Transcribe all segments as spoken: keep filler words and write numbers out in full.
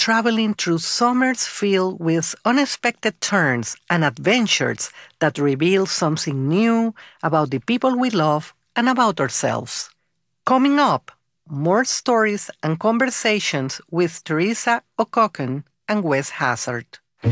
traveling through summers filled with unexpected turns and adventures that reveal something new about the people we love and about ourselves. Coming up, more stories and conversations with Teresa O'Cocken and Wes Hazard.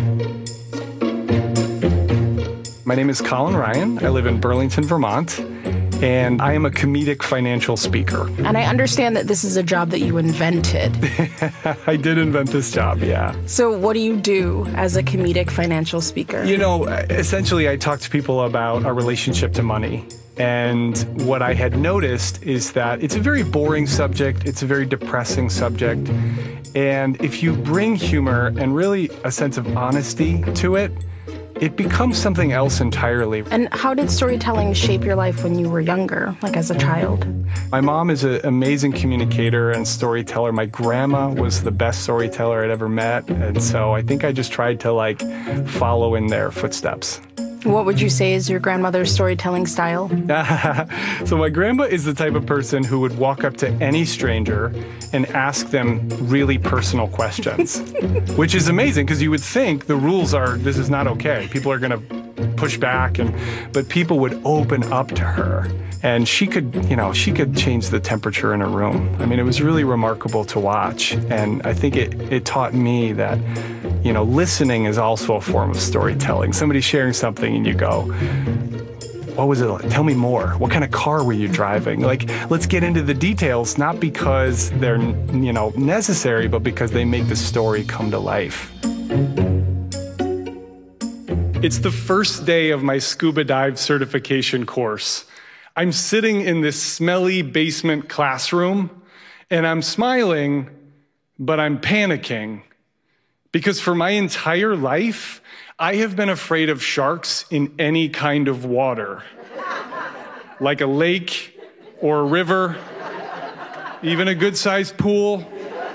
My name is Colin Ryan. I live in Burlington, Vermont, and I am a comedic financial speaker. And I understand that this is a job that you invented. I did invent this job, yeah. So what do you do as a comedic financial speaker? You know, essentially I talk to people about our relationship to money. And what I had noticed is that it's a very boring subject. It's a very depressing subject. And if you bring humor and really a sense of honesty to it, it becomes something else entirely. And how did storytelling shape your life when you were younger, like as a child? My mom is an amazing communicator and storyteller. My grandma was the best storyteller I'd ever met. And so I think I just tried to like follow in their footsteps. What would you say is your grandmother's storytelling style? So my grandma is the type of person who would walk up to any stranger and ask them really personal questions, which is amazing because you would think the rules are, this is not okay. People are going to push back, and but people would open up to her. And she could, you know, she could change the temperature in a room. I mean, it was really remarkable to watch. And I think it, it taught me that, you know, listening is also a form of storytelling. Somebody's sharing something and you go, what was it like? Tell me more. What kind of car were you driving? Like, let's get into the details, not because they're, you know, necessary, but because they make the story come to life. It's the first day of my scuba dive certification course. I'm sitting in this smelly basement classroom, and I'm smiling, but I'm panicking. Because for my entire life, I have been afraid of sharks in any kind of water. Like a lake or a river, even a good-sized pool.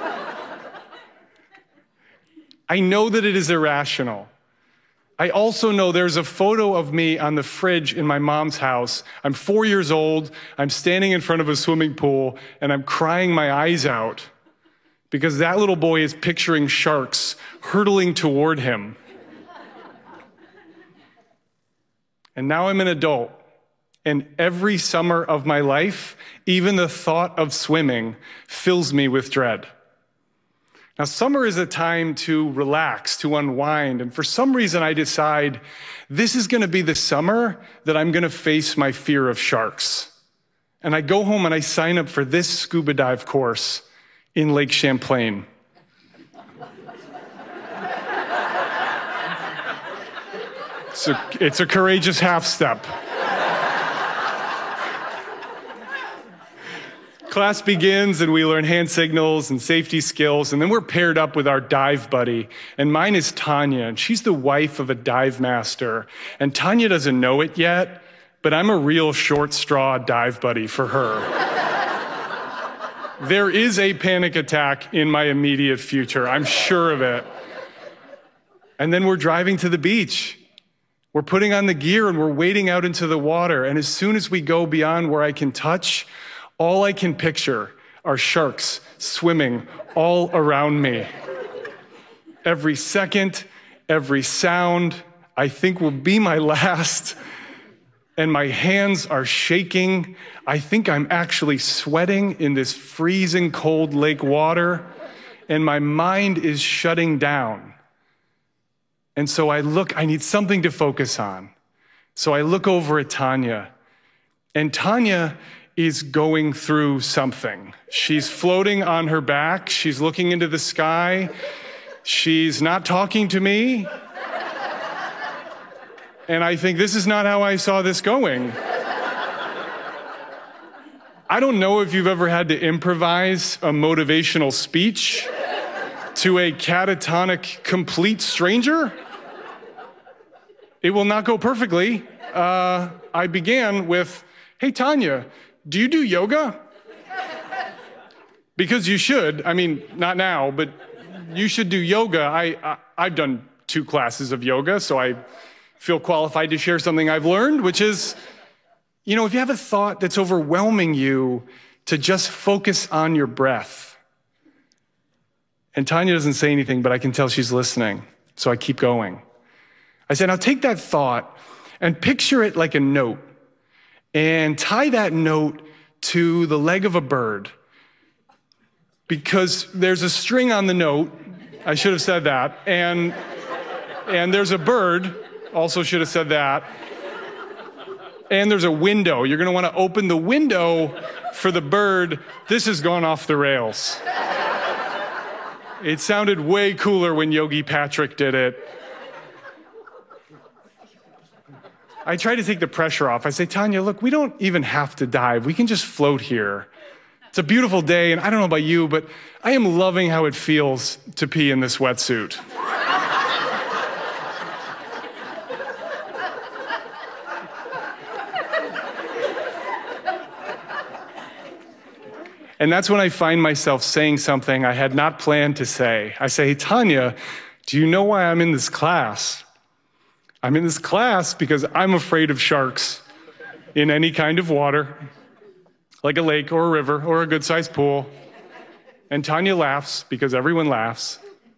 I know that it is irrational. I also know there's a photo of me on the fridge in my mom's house. I'm four years old, I'm standing in front of a swimming pool, and I'm crying my eyes out because that little boy is picturing sharks hurtling toward him. And now I'm an adult, and every summer of my life, even the thought of swimming fills me with dread. Now, summer is a time to relax, to unwind, and for some reason I decide this is going to be the summer that I'm going to face my fear of sharks. And I go home and I sign up for this scuba dive course in Lake Champlain. It's a, it's a courageous half step. Class begins and we learn hand signals and safety skills, and then we're paired up with our dive buddy. And mine is Tanya, and she's the wife of a dive master. And Tanya doesn't know it yet, but I'm a real short straw dive buddy for her. There is a panic attack in my immediate future, I'm sure of it. And then we're driving to the beach. We're putting on the gear and we're wading out into the water. And as soon as we go beyond where I can touch, all I can picture are sharks swimming all around me. Every second, every sound, I think will be my last. And my hands are shaking. I think I'm actually sweating in this freezing cold lake water. And my mind is shutting down. And so I look, I need something to focus on. So I look over at Tanya. And Tanya is going through something. She's floating on her back. She's looking into the sky. She's not talking to me. And I think this is not how I saw this going. I don't know if you've ever had to improvise a motivational speech to a catatonic, complete stranger. It will not go perfectly. Uh, I began with, hey, Tanya, do you do yoga? Because you should. I mean, not now, but you should do yoga. I, I, I've done two classes of yoga, so I feel qualified to share something I've learned, which is, you know, if you have a thought that's overwhelming you, to just focus on your breath. And Tanya doesn't say anything, but I can tell she's listening. So I keep going. I said, now take that thought and picture it like a note and tie that note to the leg of a bird. Because there's a string on the note. I should have said that. And, and there's a bird. Also should have said that. And there's a window. You're going to want to open the window for the bird. This has gone off the rails. It sounded way cooler when Yogi Patrick did it. I try to take the pressure off. I say, Tanya, look, we don't even have to dive. We can just float here. It's a beautiful day, and I don't know about you, but I am loving how it feels to pee in this wetsuit. And that's when I find myself saying something I had not planned to say. I say, hey, Tanya, do you know why I'm in this class? I'm in this class because I'm afraid of sharks in any kind of water, like a lake or a river or a good-sized pool. And Tanya laughs because everyone laughs.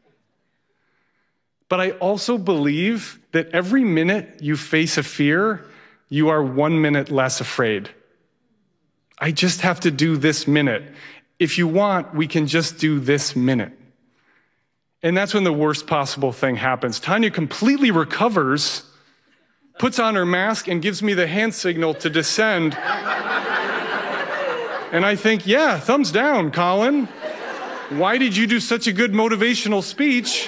But I also believe that every minute you face a fear, you are one minute less afraid. I just have to do this minute. If you want, we can just do this minute. And that's when the worst possible thing happens. Tanya completely recovers, puts on her mask, and gives me the hand signal to descend. And I think, yeah, thumbs down, Colin. Why did you do such a good motivational speech?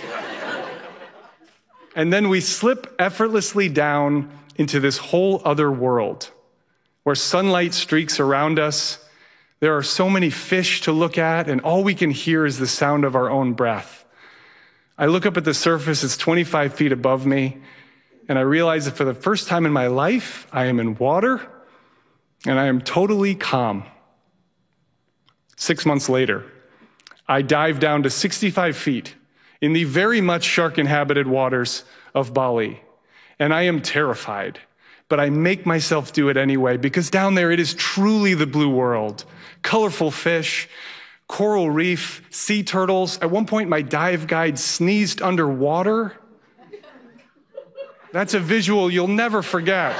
And then we slip effortlessly down into this whole other world, where sunlight streaks around us. There are so many fish to look at, and all we can hear is the sound of our own breath. I look up at the surface, it's twenty-five feet above me, and I realize that for the first time in my life, I am in water, and I am totally calm. Six months later, I dive down to sixty-five feet in the very much shark-inhabited waters of Bali, and I am terrified. But I make myself do it anyway, because down there it is truly the blue world. Colorful fish, coral reef, sea turtles. At one point, my dive guide sneezed underwater. That's a visual you'll never forget.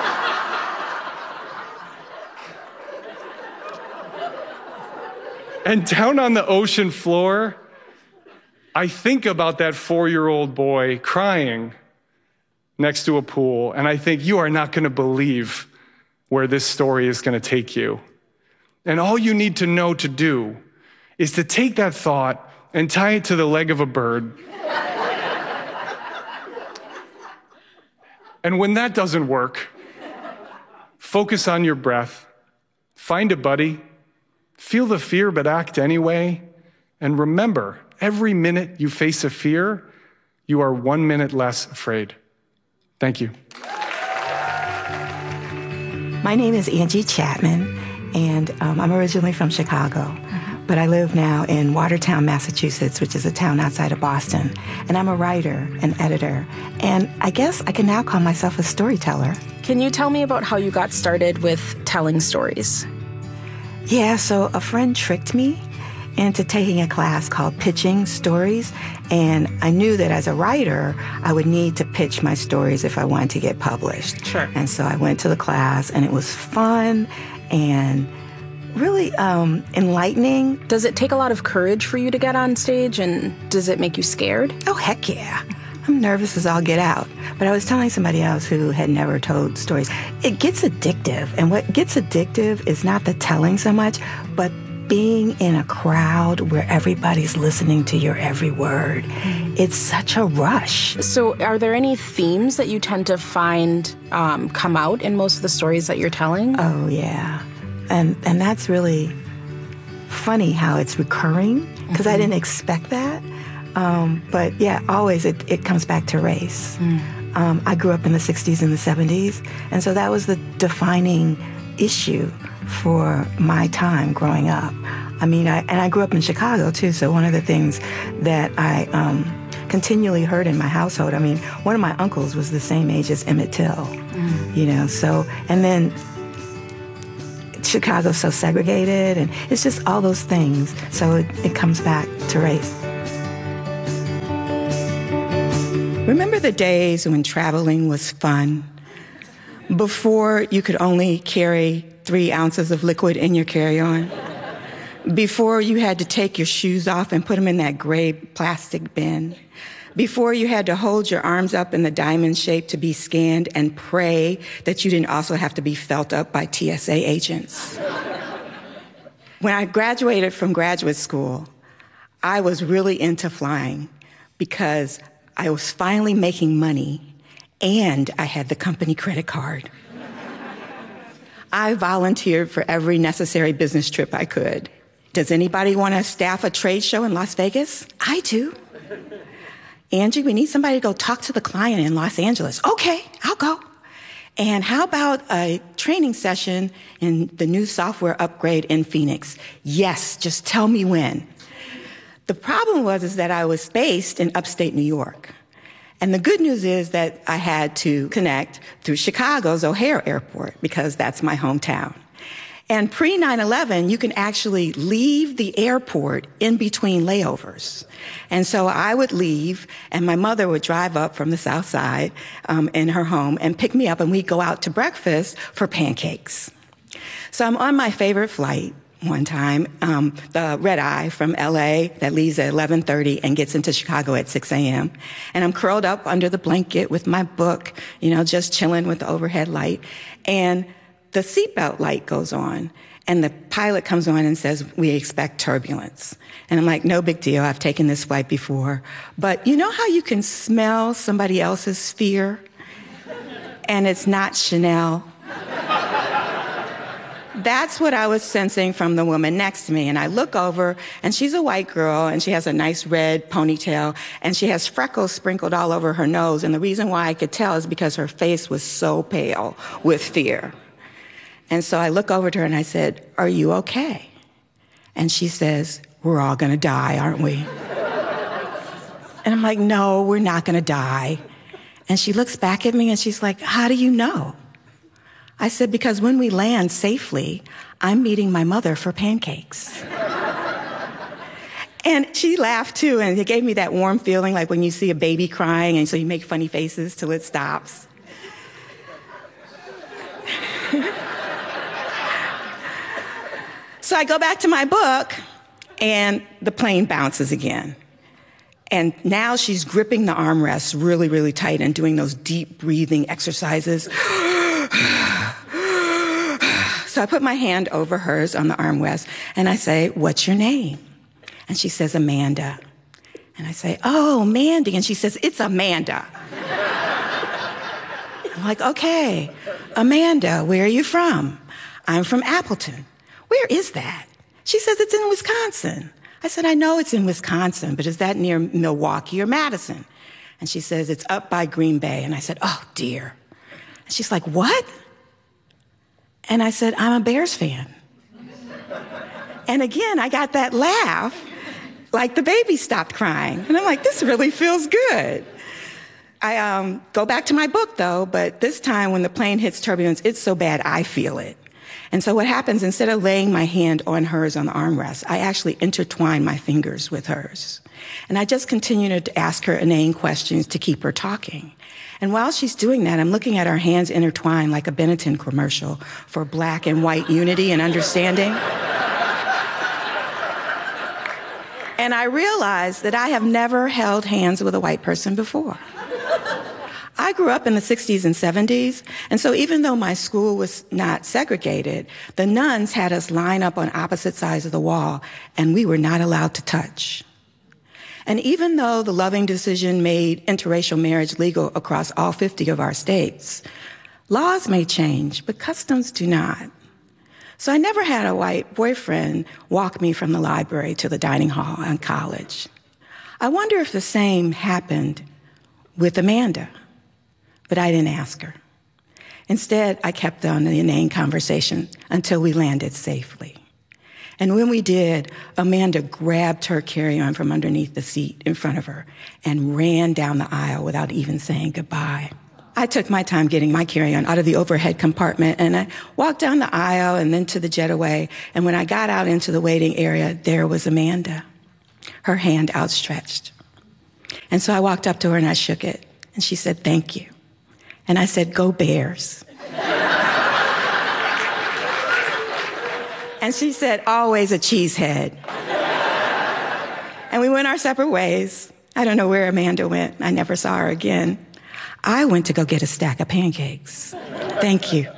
And down on the ocean floor, I think about that four-year-old boy crying next to a pool, and I think, you are not going to believe where this story is going to take you. And all you need to know to do is to take that thought and tie it to the leg of a bird. And when that doesn't work, focus on your breath, find a buddy, feel the fear but act anyway, and remember, every minute you face a fear, you are one minute less afraid. Thank you. My name is Angie Chapman, and um, I'm originally from Chicago, mm-hmm. but I live now in Watertown, Massachusetts, which is a town outside of Boston. And I'm a writer and editor, and I guess I can now call myself a storyteller. Can you tell me about how you got started with telling stories? Yeah, so a friend tricked me into taking a class called Pitching Stories, and I knew that as a writer, I would need to pitch my stories if I wanted to get published. Sure. And so I went to the class, and it was fun and really um, enlightening. Does it take a lot of courage for you to get on stage, and does it make you scared? Oh, heck yeah. I'm nervous as all get out. But I was telling somebody else who had never told stories, it gets addictive, and what gets addictive is not the telling so much, but being in a crowd where everybody's listening to your every word. It's such a rush. So are there any themes that you tend to find um, come out in most of the stories that you're telling? Oh, yeah. And and that's really funny how it's recurring, because mm-hmm. I didn't expect that. Um, but yeah, always it, it comes back to race. Mm. Um, I grew up in the sixties and the seventies, and so that was the defining issue for my time growing up. I mean, I, and I grew up in Chicago too, so one of the things that I um, continually heard in my household, I mean, one of my uncles was the same age as Emmett Till, mm. you know, so, and then Chicago's so segregated, and it's just all those things, so it, it comes back to race. Remember the days when traveling was fun? Before you could only carry three ounces of liquid in your carry-on? Before you had to take your shoes off and put them in that gray plastic bin? Before you had to hold your arms up in the diamond shape to be scanned and pray that you didn't also have to be felt up by T S A agents? When I graduated from graduate school, I was really into flying because I was finally making money and I had the company credit card. I volunteered for every necessary business trip I could. Does anybody want to staff a trade show in Las Vegas? I do. Angie, we need somebody to go talk to the client in Los Angeles. Okay, I'll go. And how about a training session in the new software upgrade in Phoenix? Yes, just tell me when. The problem was is that I was based in upstate New York. And the good news is that I had to connect through Chicago's O'Hare Airport because that's my hometown. And pre nine eleven, you can actually leave the airport in between layovers. And so I would leave, and my mother would drive up from the south side um, in her home and pick me up, and we'd go out to breakfast for pancakes. So I'm on my favorite flight one time, um, the red eye from L A that leaves at eleven thirty and gets into Chicago at six a.m. And I'm curled up under the blanket with my book, you know, just chilling with the overhead light. And the seatbelt light goes on, and the pilot comes on and says, we expect turbulence. And I'm like, no big deal. I've taken this flight before. But you know how you can smell somebody else's fear? And it's not Chanel? That's what I was sensing from the woman next to me. And I look over, and she's a white girl, and she has a nice red ponytail, and she has freckles sprinkled all over her nose. And the reason why I could tell is because her face was so pale with fear. And so I look over to her and I said, are you okay? And she says, we're all going to die, aren't we? And I'm like, no, we're not going to die. And she looks back at me and she's like, how do you know? I said, because when we land safely, I'm meeting my mother for pancakes. And she laughed too, and it gave me that warm feeling like when you see a baby crying and so you make funny faces till it stops. So I go back to my book, and the plane bounces again. And now she's gripping the armrests really, really tight and doing those deep breathing exercises. So I put my hand over hers on the armrest, and I say, what's your name? And she says, Amanda. And I say, oh, Mandy. And she says, it's Amanda. I'm like, okay, Amanda, where are you from? I'm from Appleton. Where is that? She says, it's in Wisconsin. I said, I know it's in Wisconsin, but is that near Milwaukee or Madison? And she says, it's up by Green Bay. And I said, oh, dear. And she's like, what? And I said, I'm a Bears fan. And again, I got that laugh, like the baby stopped crying. And I'm like, this really feels good. I um, go back to my book, though, but this time when the plane hits turbulence, it's so bad I feel it. And so what happens, instead of laying my hand on hers on the armrest, I actually intertwine my fingers with hers. And I just continue to ask her inane questions to keep her talking. And while she's doing that, I'm looking at our hands intertwined like a Benetton commercial for black and white unity and understanding. And I realized that I have never held hands with a white person before. I grew up in the sixties and seventies, and so even though my school was not segregated, the nuns had us line up on opposite sides of the wall, and we were not allowed to touch. And even though the Loving decision made interracial marriage legal across all fifty of our states, laws may change, but customs do not. So I never had a white boyfriend walk me from the library to the dining hall in college. I wonder if the same happened with Amanda. But I didn't ask her. Instead, I kept on the inane conversation until we landed safely. And when we did, Amanda grabbed her carry-on from underneath the seat in front of her and ran down the aisle without even saying goodbye. I took my time getting my carry-on out of the overhead compartment, and I walked down the aisle and then to the jetaway. And when I got out into the waiting area, there was Amanda, her hand outstretched. And so I walked up to her and I shook it. And she said, thank you. And I said, go Bears. And she said, always a cheesehead. And we went our separate ways. I don't know where Amanda went. I never saw her again. I went to go get a stack of pancakes. Thank you.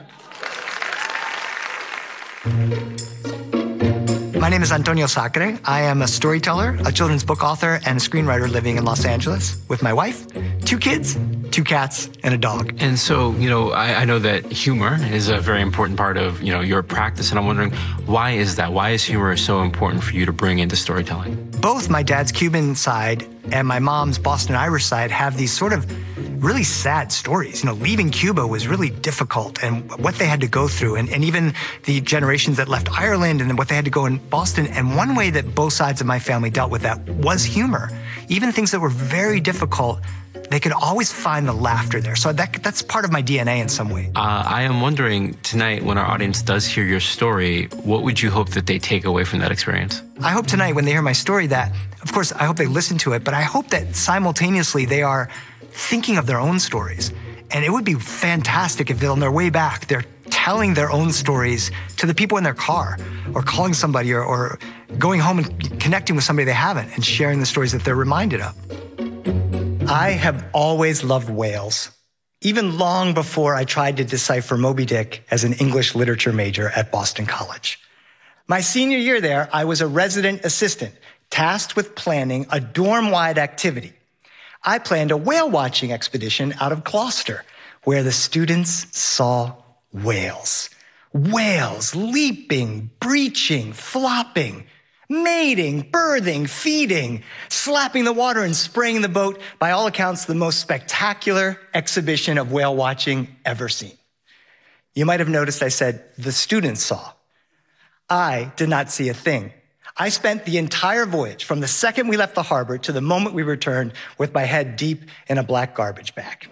My name is Antonio Sacre. I am a storyteller, a children's book author, and a screenwriter living in Los Angeles with my wife, two kids, two cats, and a dog. And so, you know, I, I know that humor is a very important part of, you know, your practice, and I'm wondering, why is that? Why is humor so important for you to bring into storytelling? Both my dad's Cuban side and my mom's Boston Irish side have these sort of really sad stories. You know, leaving Cuba was really difficult, and what they had to go through, and, and even the generations that left Ireland and what they had to go in Boston. And one way that both sides of my family dealt with that was humor. Even things that were very difficult, they could always find the laughter there. So that, that's part of my D N A in some way. Uh, I am wondering tonight, when our audience does hear your story, what would you hope that they take away from that experience? I hope tonight when they hear my story that, of course, I hope they listen to it, but I hope that simultaneously they are thinking of their own stories. And it would be fantastic if on their way back, they're telling their own stories to the people in their car, or calling somebody, or, or going home and connecting with somebody they haven't and sharing the stories that they're reminded of. I have always loved whales, even long before I tried to decipher Moby Dick as an English literature major at Boston College. My senior year there, I was a resident assistant tasked with planning a dorm-wide activity. I planned a whale watching expedition out of Gloucester, where the students saw whales. Whales leaping, breaching, flopping, mating, birthing, feeding, slapping the water and spraying the boat. By all accounts, the most spectacular exhibition of whale watching ever seen. You might have noticed I said the students saw. I did not see a thing. I spent the entire voyage, from the second we left the harbor to the moment we returned, with my head deep in a black garbage bag.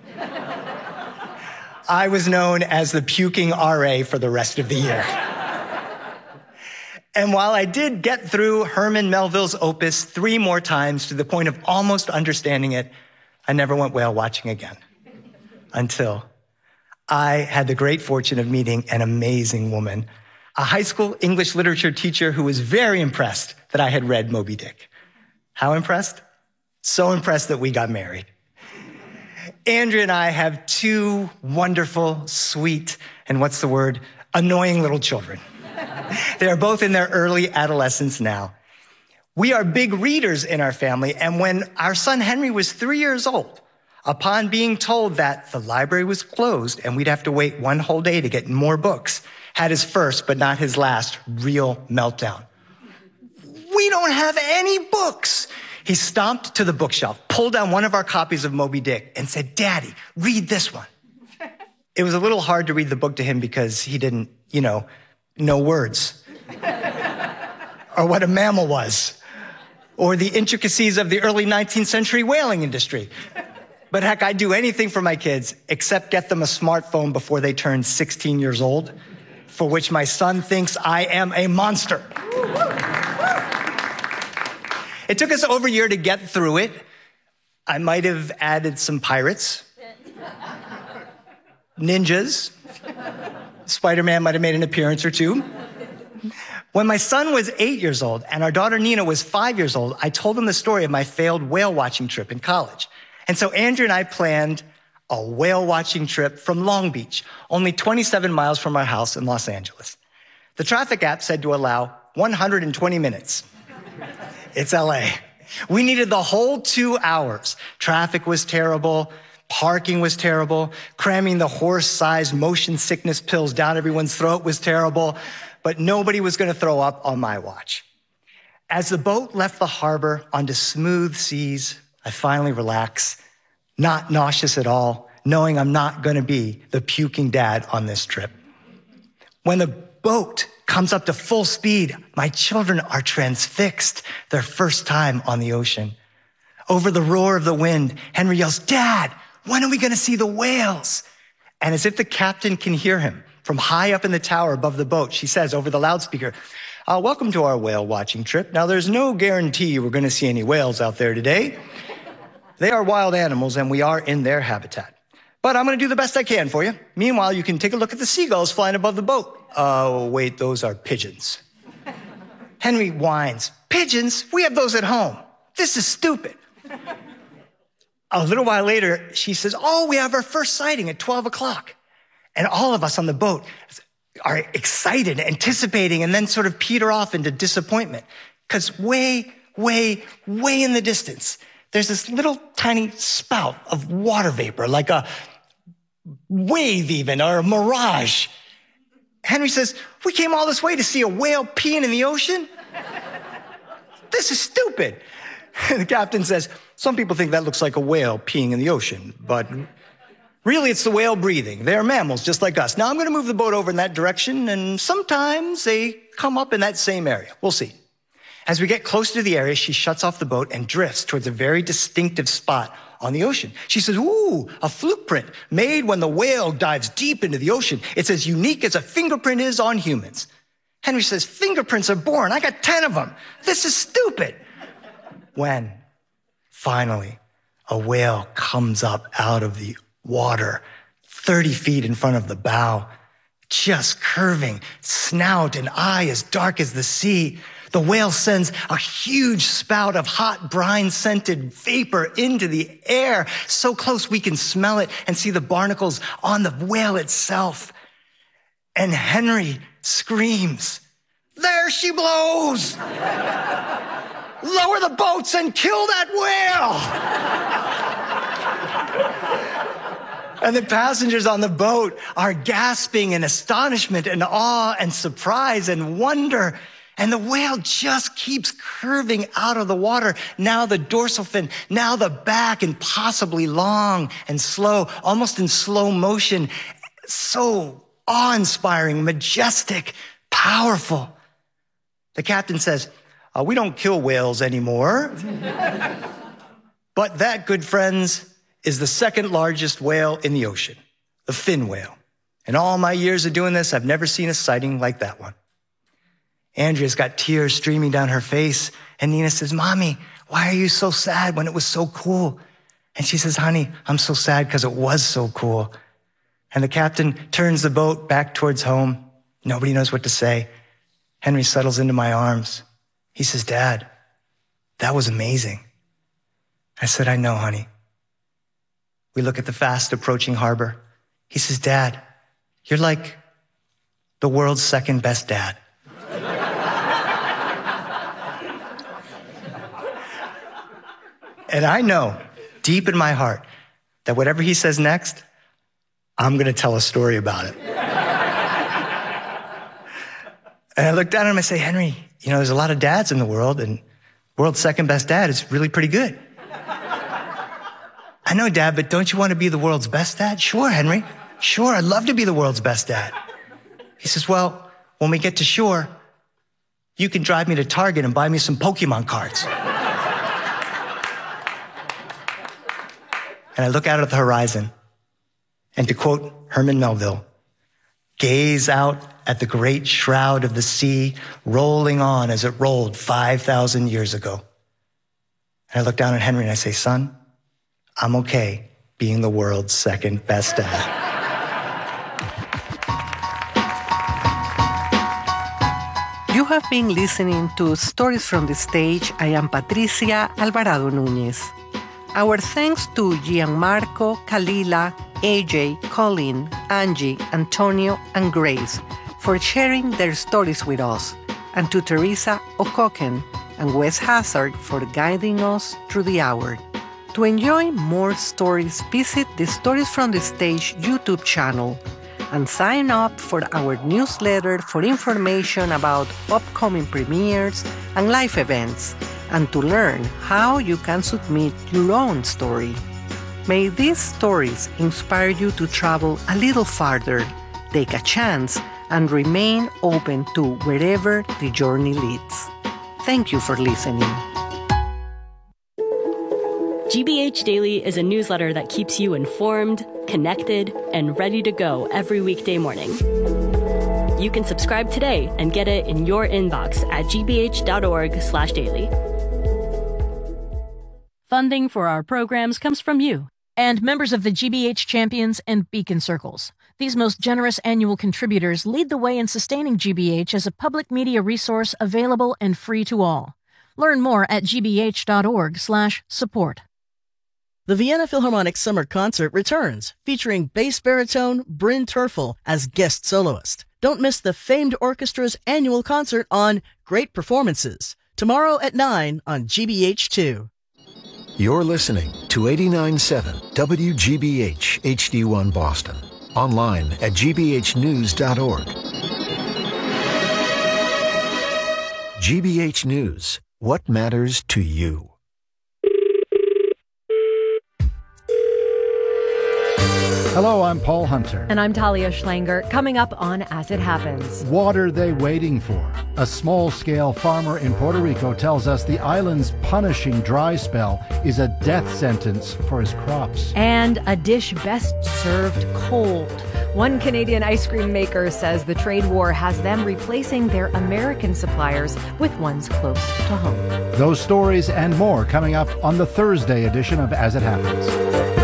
I was known as the puking R A for the rest of the year. And while I did get through Herman Melville's opus three more times to the point of almost understanding it, I never went whale watching again. Until I had the great fortune of meeting an amazing woman, a high school English literature teacher who was very impressed that I had read Moby Dick. How impressed? So impressed that we got married. Andrea and I have two wonderful, sweet, and what's the word? Annoying little children. They are both in their early adolescence now. We are big readers in our family, and when our son Henry was three years old, upon being told that the library was closed and we'd have to wait one whole day to get more books, had his first, but not his last, real meltdown. We don't have any books. He stomped to the bookshelf, pulled down one of our copies of Moby Dick, and said, Daddy, read this one. It was a little hard to read the book to him because he didn't, you know, know words. Or what a mammal was. Or the intricacies of the early nineteenth century whaling industry. But heck, I'd do anything for my kids except get them a smartphone before they turn sixteen years old, for which my son thinks I am a monster. It took us over a year to get through it. I might have added some pirates, ninjas. Spider-Man might have made an appearance or two. When my son was eight years old and our daughter Nina was five years old, I told them the story of my failed whale watching trip in college. And so Andrea and I planned a whale watching trip from Long Beach, only twenty-seven miles from our house in Los Angeles. The traffic app said to allow one hundred twenty minutes. It's L A. We needed the whole two hours. Traffic was terrible. Parking was terrible. Cramming the horse-sized motion sickness pills down everyone's throat was terrible. But nobody was going to throw up on my watch. As the boat left the harbor onto smooth seas, I finally relax, not nauseous at all, knowing I'm not going to be the puking dad on this trip. When the boat comes up to full speed, my children are transfixed, their first time on the ocean. Over the roar of the wind, Henry yells, Dad, when are we going to see the whales? And as if the captain can hear him from high up in the tower above the boat, she says over the loudspeaker, uh, welcome to our whale watching trip. Now, there's no guarantee we're going to see any whales out there today. They are wild animals, and we are in their habitat. But I'm going to do the best I can for you. Meanwhile, you can take a look at the seagulls flying above the boat. Oh, wait, those are pigeons. Henry whines, pigeons? We have those at home. This is stupid. A little while later, she says, oh, we have our first sighting at twelve o'clock. And all of us on the boat are excited, anticipating, and then sort of peter off into disappointment. Because way, way, way in the distance, there's this little tiny spout of water vapor, like a wave even, or a mirage. Henry says, we came all this way to see a whale peeing in the ocean? This is stupid. And the captain says, some people think that looks like a whale peeing in the ocean, but really it's the whale breathing. They're mammals just like us. Now I'm going to move the boat over in that direction, and sometimes they come up in that same area. We'll see. As we get close to the area, she shuts off the boat and drifts towards a very distinctive spot on the ocean. She says, ooh, a fluke print made when the whale dives deep into the ocean. It's as unique as a fingerprint is on humans. Henry says, fingerprints are boring. I got ten of them. This is stupid. When finally a whale comes up out of the water, thirty feet in front of the bow, just curving, snout and eye as dark as the sea. The whale sends a huge spout of hot brine-scented vapor into the air, so close we can smell it and see the barnacles on the whale itself. And Henry screams, there she blows! Lower the boats and kill that whale! And the passengers on the boat are gasping in astonishment and awe and surprise and wonder. And the whale just keeps curving out of the water. Now the dorsal fin, now the back, and possibly long and slow, almost in slow motion. So awe-inspiring, majestic, powerful. The captain says, uh, we don't kill whales anymore. But that, good friends, is the second largest whale in the ocean, the fin whale. In all my years of doing this, I've never seen a sighting like that one. Andrea's got tears streaming down her face, and Nina says, Mommy, why are you so sad when it was so cool? And she says, honey, I'm so sad because it was so cool. And the captain turns the boat back towards home. Nobody knows what to say. Henry settles into my arms. He says, Dad, that was amazing. I said, I know, honey. We look at the fast approaching harbor. He says, Dad, you're like the world's second best dad. And I know, deep in my heart, that whatever he says next, I'm going to tell a story about it. And I look down at him and I say, Henry, you know, there's a lot of dads in the world, and world's second best dad is really pretty good. I know, Dad, but don't you want to be the world's best dad? Sure, Henry. Sure, I'd love to be the world's best dad. He says, well, when we get to shore, you can drive me to Target and buy me some Pokemon cards. And I look out at the horizon, and to quote Herman Melville, gaze out at the great shroud of the sea rolling on as it rolled five thousand years ago. And I look down at Henry and I say, son, I'm okay being the world's second best dad. You have been listening to Stories from the Stage. I am Patricia Alvarado Núñez. Our thanks to Gianmarco, Kalila, A J, Colin, Angie, Antonio, and Grace for sharing their stories with us, and to Teresa O'Cocken and Wes Hazard for guiding us through the hour. To enjoy more stories, visit the Stories from the Stage YouTube channel and sign up for our newsletter for information about upcoming premieres and live events, and to learn how you can submit your own story. May these stories inspire you to travel a little farther, take a chance, and remain open to wherever the journey leads. Thank you for listening. G B H Daily is a newsletter that keeps you informed, connected, and ready to go every weekday morning. You can subscribe today and get it in your inbox at gbh.org slash daily. Funding for our programs comes from you. And members of the G B H Champions and Beacon Circles. These most generous annual contributors lead the way in sustaining G B H as a public media resource available and free to all. Learn more at gbh.org slash support. The Vienna Philharmonic Summer Concert returns, featuring bass baritone Bryn Terfel as guest soloist. Don't miss the famed orchestra's annual concert on Great Performances, tomorrow at nine on G B H two. You're listening to eighty-nine point seven W G B H H D one Boston. Online at g b h news dot org. G B H News. What matters to you? Hello, I'm Paul Hunter. And I'm Talia Schlanger. Coming up on As It Happens. What are they waiting for? A small-scale farmer in Puerto Rico tells us the island's punishing dry spell is a death sentence for his crops. And a dish best served cold. One Canadian ice cream maker says the trade war has them replacing their American suppliers with ones close to home. Those stories and more coming up on the Thursday edition of As It Happens.